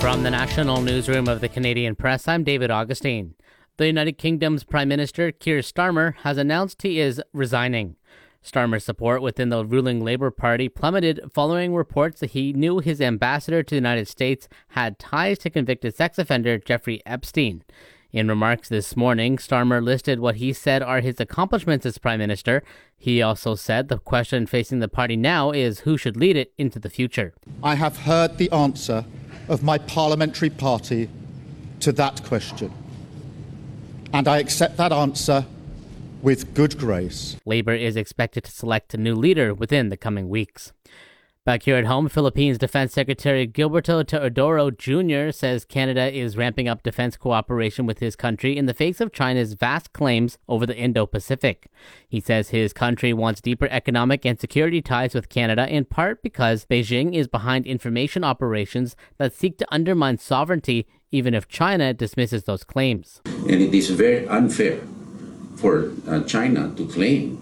From the National Newsroom of the Canadian Press, I'm David Augustine. The United Kingdom's Prime Minister Keir Starmer has announced he is resigning. Starmer's support within the ruling Labour Party plummeted following reports that he knew his ambassador to the United States had ties to convicted sex offender Jeffrey Epstein. In remarks this morning, Starmer listed what he said are his accomplishments as Prime Minister. He also said the question facing the party now is who should lead it into the future. I have heard the answer of my parliamentary party to that question, and I accept that answer with good grace. Labour is expected to select a new leader within the coming weeks. Back here at home, Philippines Defense Secretary Gilberto Teodoro Jr. says Canada is ramping up defense cooperation with his country in the face of China's vast claims over the Indo-Pacific. He says his country wants deeper economic and security ties with Canada, in part because Beijing is behind information operations that seek to undermine sovereignty, even if China dismisses those claims. And it is very unfair for China to claim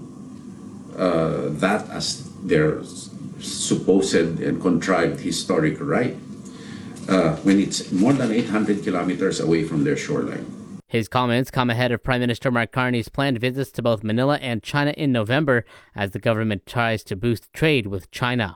that as their supposed and contrived historic right when it's more than 800 kilometers away from their shoreline. His comments come ahead of Prime Minister Mark Carney's planned visits to both Manila and China in November as the government tries to boost trade with China.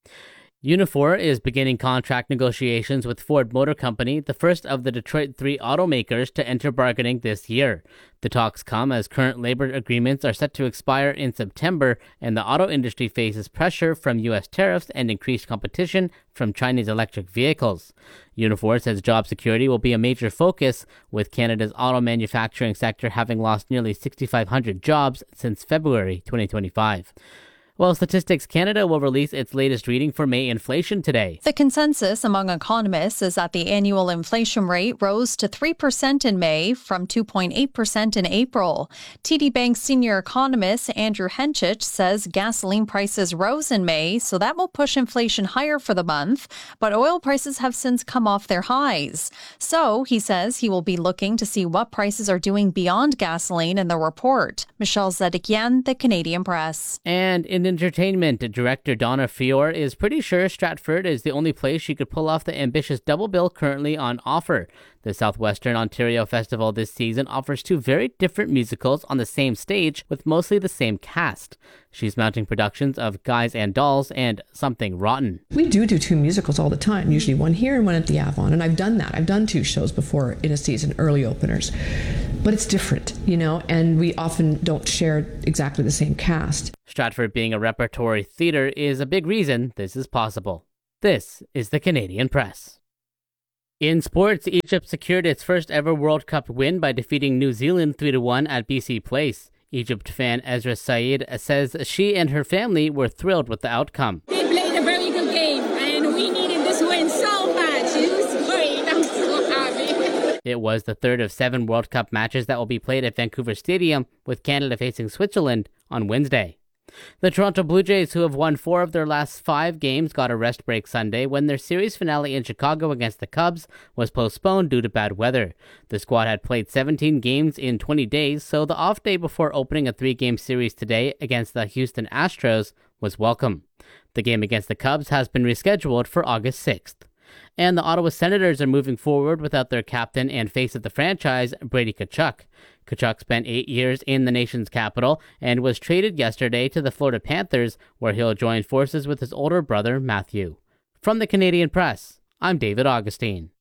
Unifor is beginning contract negotiations with Ford Motor Company, the first of the Detroit 3 automakers to enter bargaining this year. The talks come as current labor agreements are set to expire in September, and the auto industry faces pressure from U.S. tariffs and increased competition from Chinese electric vehicles. Unifor says job security will be a major focus, with Canada's auto manufacturing sector having lost nearly 6,500 jobs since February 2025. Well, Statistics Canada will release its latest reading for May inflation today. The consensus among economists is that the annual inflation rate rose to 3% in May from 2.8% in April. TD Bank's senior economist Andrew Henchich says gasoline prices rose in May, so that will push inflation higher for the month, but oil prices have since come off their highs. So, he says he will be looking to see what prices are doing beyond gasoline in the report. Michelle Zedekian, The Canadian Press. And in entertainment, director Donna Fior is pretty sure Stratford is the only place she could pull off the ambitious double bill currently on offer. The Southwestern Ontario Festival this season offers two very different musicals on the same stage with mostly the same cast. She's mounting productions of Guys and Dolls and Something Rotten. We do two musicals all the time, usually one here and one at the Avon, and I've done that. I've done two shows before in a season, early openers. But it's different, and we often don't share exactly the same cast. Stratford being a repertory theatre is a big reason this is possible. This is the Canadian Press. In sports, Egypt secured its first ever World Cup win by defeating New Zealand 3-1 at BC Place. Egypt fan Ezra Said says she and her family were thrilled with the outcome. They played a very good game and we needed this win so much. It was great. I'm so happy. It was the third of 7 World Cup matches that will be played at Vancouver Stadium, with Canada facing Switzerland on Wednesday. The Toronto Blue Jays, who have won 4 of their last 5 games, got a rest break Sunday when their series finale in Chicago against the Cubs was postponed due to bad weather. The squad had played 17 games in 20 days, so the off day before opening a 3-game series today against the Houston Astros was welcome. The game against the Cubs has been rescheduled for August 6th. And the Ottawa Senators are moving forward without their captain and face of the franchise, Brady Tkachuk. Tkachuk spent 8 years in the nation's capital and was traded yesterday to the Florida Panthers, where he'll join forces with his older brother, Matthew. From the Canadian Press, I'm David Augustine.